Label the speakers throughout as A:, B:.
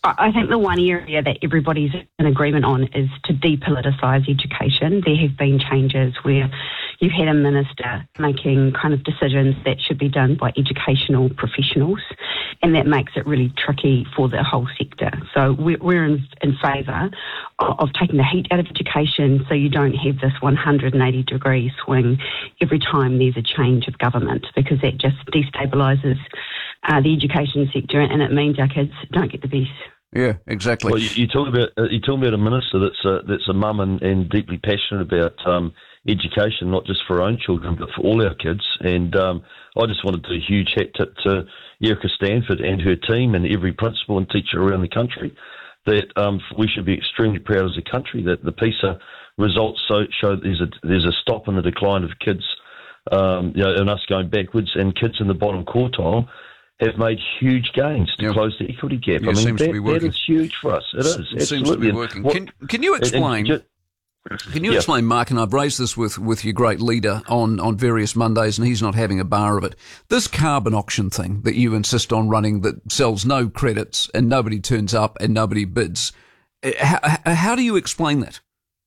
A: I think the one area that everybody's in agreement on is to depoliticise education. There have been changes where you've had a minister making kind of decisions that should be done by educational professionals, and that makes it really tricky for the whole sector. So we're in favour of taking the heat out of education so you don't have this 180-degree swing every time there's a change of government, because that just destabilises the education sector, and it means our kids don't get the best.
B: Yeah, exactly.
C: Well, you talk about a minister that's a mum and deeply passionate about education, not just for her own children, but for all our kids. And I just wanted to do a huge hat tip to Erica Stanford and her team and every principal and teacher around the country, that we should be extremely proud as a country that the PISA results show there's a stop in the decline of kids, and us going backwards, and kids in the bottom quartile have made huge gains to close the equity gap.
B: Yeah, that
C: is huge for us. It is.
B: It seems to be working. Can you explain? Can you explain, Mark, and I've raised this with your great leader on various Mondays, and he's not having a bar of it, this carbon auction thing that you insist on running that sells no credits and nobody turns up and nobody bids, how do you explain that?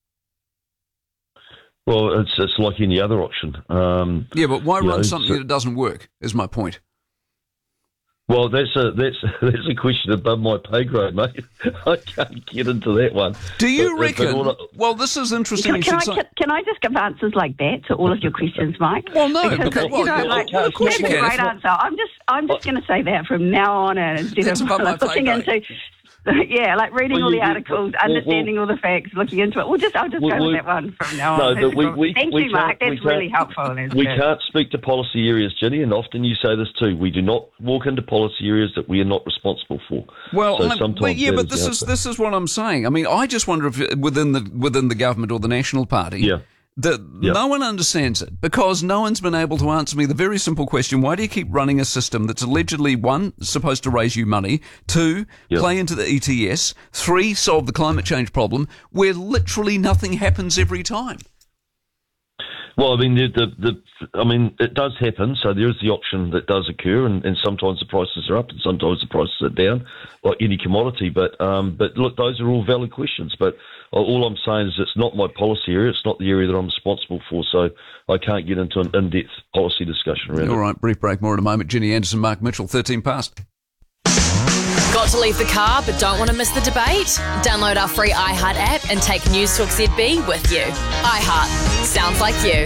C: Well, it's like any other auction.
B: But why run something that doesn't work, is my point.
C: Well, that's a question above my pay grade, mate. I can't get into that one.
B: Do you reckon? Well, this is interesting.
A: Can I just give answers like that to all of your questions, Mike?
B: Well, no,
A: because that's a great answer. I'm just going to say that from now on, and instead of looking into. Like reading all the articles, understanding all the facts, looking into it. I'll just go with that one from now on.
C: No, but
A: Thank you, Mark. That's really helpful.
C: We can't speak to policy areas, Ginny, and often you say this too. We do not walk into policy areas that we are not responsible for.
B: Well, but this is what I'm saying. I mean, I just wonder if within the government or the National Party. Yeah. No one understands it, because no one's been able to answer me the very simple question: why do you keep running a system that's allegedly, 1, supposed to raise you money, 2, play into the ETS, 3, solve the climate change problem, where literally nothing happens every time?
C: Well, I mean, it does happen. So there is the auction that does occur, and sometimes the prices are up and sometimes the prices are down, like any commodity. But look, those are all valid questions. But all I'm saying is it's not my policy area. It's not the area that I'm responsible for. So I can't get into an in-depth policy discussion around it.
B: All right, brief break. More in a moment. Ginny Anderson, Mark Mitchell, 13 past.
D: Got to leave the car but don't want to miss the debate? Download our free iHeart app and take News Talk ZB with you. iHeart. Sounds like you.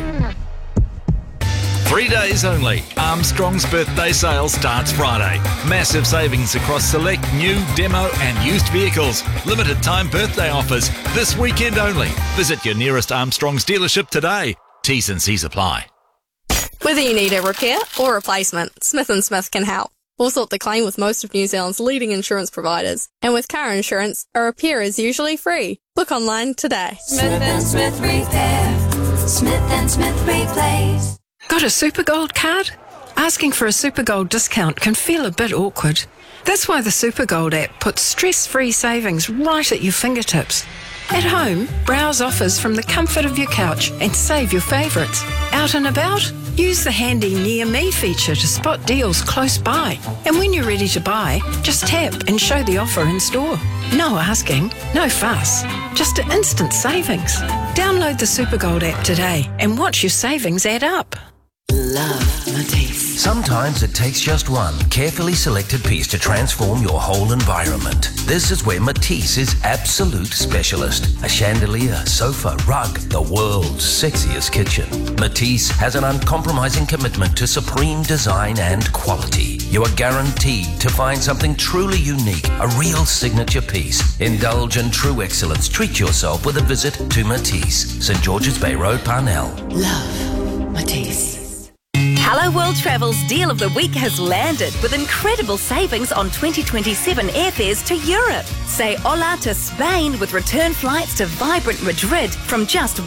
E: 3 days only. Armstrong's birthday sale starts Friday. Massive savings across select new, demo and used vehicles. Limited time birthday offers. This weekend only. Visit your nearest Armstrong's dealership today. T's and C's apply.
F: Whether you need a repair or replacement, Smith & Smith can help. We'll sort the claim with most of New Zealand's leading insurance providers. And with car insurance, a repair is usually free. Book online today.
G: Smith & Smith Repair. Smith & Smith Replace.
H: Got a SuperGold card? Asking for a SuperGold discount can feel a bit awkward. That's why the SuperGold app puts stress-free savings right at your fingertips. At home, browse offers from the comfort of your couch and save your favourites. Out and about? Use the handy Near Me feature to spot deals close by. And when you're ready to buy, just tap and show the offer in store. No asking, no fuss, just instant savings. Download the SuperGold app today and watch your savings add up.
I: Love Matisse. Sometimes it takes just one carefully selected piece to transform your whole environment. This is where Matisse is absolute specialist. A chandelier, sofa, rug, the world's sexiest kitchen. Matisse has an uncompromising commitment to supreme design and quality. You are guaranteed to find something truly unique, a real signature piece. Indulge in true excellence. Treat yourself with a visit to Matisse, St. George's Bay Road, Parnell.
G: Love Matisse.
J: Hello World Travel's Deal of the Week has landed with incredible savings on 2027 airfares to Europe. Say hola to Spain with return flights to vibrant Madrid from just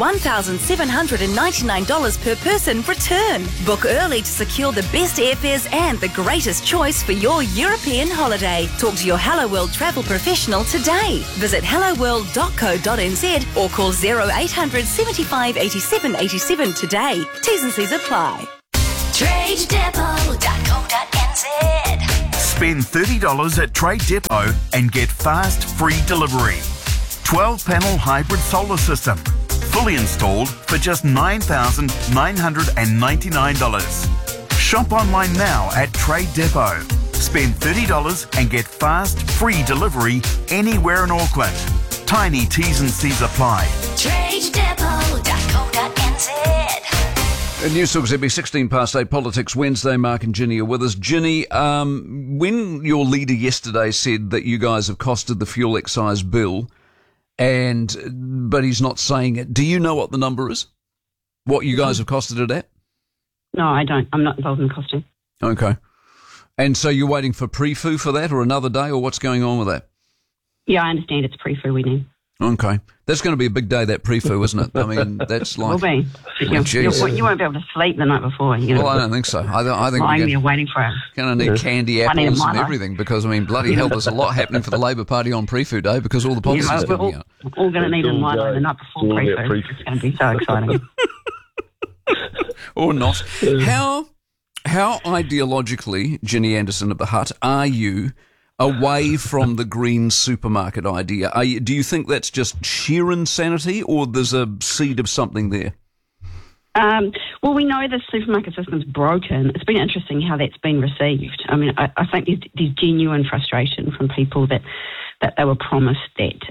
J: $1,799 per person return. Book early to secure the best airfares and the greatest choice for your European holiday. Talk to your Hello World travel professional today. Visit helloworld.co.nz or call 0800 75 87 87 today. T's and C's apply.
G: TradeDepot.co.nz.
K: Spend $30 at Trade Depot and get fast, free delivery. 12-panel hybrid solar system. Fully installed for just $9,999. Shop online now at Trade Depot. Spend $30 and get fast, free delivery anywhere in Auckland. Tiny T's and C's apply.
G: TradeDepot.co.nz.
B: News Talk ZB 8 Politics Wednesday. Mark and Ginny are with us. Ginny, when your leader yesterday said that you guys have costed the fuel excise bill, but he's not saying it, do you know what the number is? What you guys have costed it at?
A: No, I don't. I'm not involved in costing.
B: Okay. And so you're waiting for pre-foo for that, or another day, or what's going on with that?
A: Yeah, I understand it's pre-foo we need.
B: Okay. That's going to be a big day, that pre-foo, isn't it? I mean, that's like...
A: Will be. You won't be able to sleep the night before.
B: Well, I don't think so. I think
A: we're waiting for it.
B: Going to need candy apples and everything because, I mean, bloody hell, there's a lot happening for the Labor Party on pre-foo day because all the policies are coming out.
A: We're all going to need a Milo the night before pre-foo. It's going to be so exciting.
B: Or not. How ideologically, Ginny Anderson of the Hut, are you away from the green supermarket idea? Do you think that's just sheer insanity, or there's a seed of something there?
A: Well, we know the supermarket system's broken. It's been interesting how that's been received. I mean, I think there's genuine frustration from people that they were promised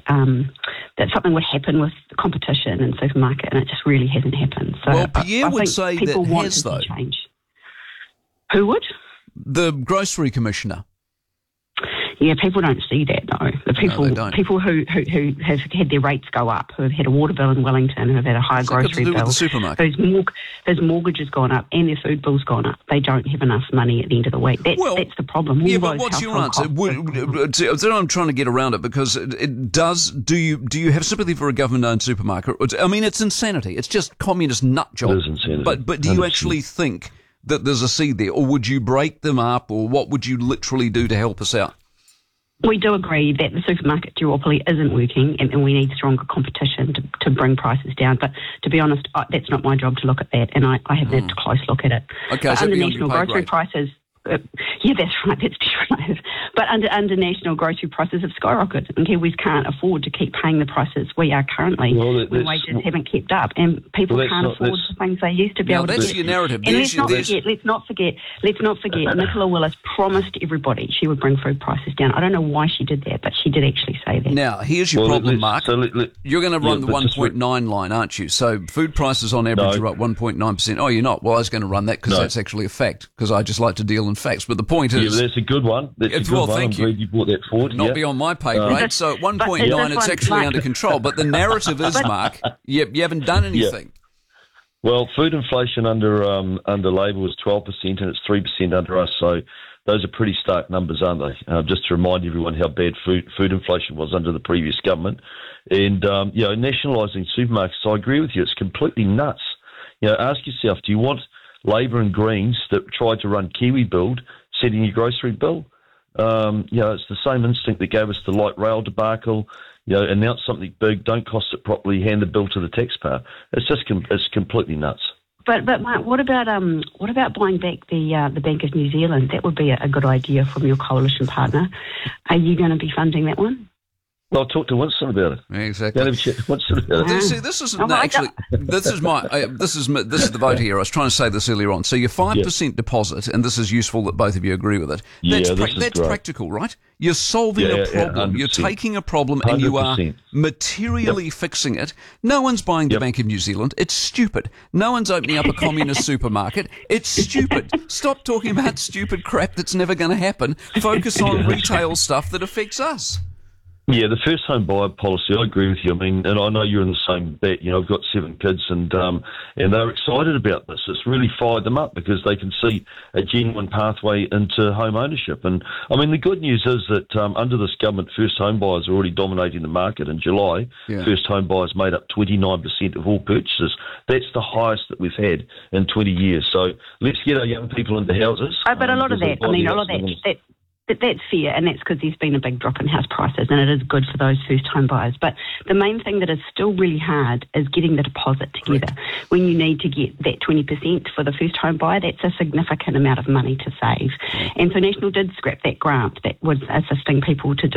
A: that something would happen with the competition in supermarket, and it just really hasn't happened. So
B: well, Pierre would say that has, though.
A: Change. Who would?
B: The Grocery Commissioner.
A: Yeah, people don't see that though. The people who have had their rates go up, who have had a water bill in Wellington, who have had a higher grocery bill, whose mortgage has gone up and their food bill's gone up. They don't have enough money at the end of the week. That's the problem.
B: Yeah, but what's your answer? I'm trying to get around it because it does. Do you have sympathy for a government-owned supermarket? I mean, it's insanity. It's just communist nut job.
C: It is insanity.
B: But do you actually think that there's a seed there, or would you break them up, or what would you literally do to help us out?
A: We do agree that the supermarket duopoly isn't working and we need stronger competition to bring prices down. But to be honest, that's not my job to look at that, and I haven't had a close look at it.
B: Okay, so
A: under national grocery prices, yeah, that's right, that's right. But under national grocery prices have skyrocketed, and Kiwis can't afford to keep paying the prices we are currently when wages haven't kept up, and people can't afford the things they used to be able to get.
B: That's your narrative.
A: And let's not forget, Nicola Willis promised everybody she would bring food prices down. I don't know why she did that, but she did actually say that.
B: Now, here's your problem, Mark. You're going to run the 1.9 line, aren't you? So food prices on average are up 1.9%. Oh, you're not? Well, I was going to run that because that's actually a fact, because I just like to deal in facts. But the point is...
C: Yeah, that's a good one. Thank
B: I'm
C: glad you brought that forward.
B: Not beyond my pay grade. So at 1.9, it's actually under control. But the narrative is, Mark, you haven't done anything.
C: Yeah. Well, food inflation under Labor was 12%, and it's 3% under us. So those are pretty stark numbers, aren't they? Just to remind everyone how bad food inflation was under the previous government. And, nationalising supermarkets, I agree with you, it's completely nuts. Ask yourself, do you want Labor and Greens that tried to run Kiwi Build setting your grocery bill? It's the same instinct that gave us the light rail debacle. Announce something big, don't cost it properly, hand the bill to the taxpayer. It's completely nuts.
A: But Mark, what about buying back the Bank of New Zealand? That would be a good idea from your coalition partner. Are you going to be funding that one?
C: Well, I'll talk to Winston about it.
B: Yeah, exactly.
C: Winston about it.
B: See, this is the vote here. I was trying to say this earlier on. So your 5% deposit, and this is useful that both of you agree with it. That's practical, right? You're solving a problem. You're taking a problem and 100%. You are materially fixing it. No one's buying the Bank of New Zealand. It's stupid. No one's opening up a communist supermarket. It's stupid. Stop talking about stupid crap that's never going to happen. Focus on retail stuff that affects us.
C: Yeah, the first home buyer policy, I agree with you. I mean, and I know you're in the same bet. I've got 7 kids, and they're excited about this. It's really fired them up because they can see a genuine pathway into home ownership. And I mean, the good news is that under this government, first home buyers are already dominating the market. In July, first home buyers made up 29% of all purchases. That's the highest that we've had in 20 years. So let's get our young people into houses.
A: But a lot of that, That's fair, and that's because there's been a big drop in house prices, and it is good for those first-time buyers. But the main thing that is still really hard is getting the deposit together. Right. When you need to get that 20% for the first-home buyer, that's a significant amount of money to save. And so National did scrap that grant that was assisting people to